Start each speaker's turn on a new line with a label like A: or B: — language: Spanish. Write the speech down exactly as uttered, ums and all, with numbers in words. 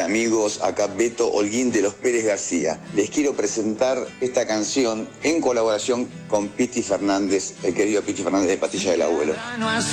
A: Hola amigos, acá Beto Holguín de los Pérez García. Les quiero presentar esta canción en colaboración con Piti Fernández, el querido Piti Fernández de Pastilla del Abuelo.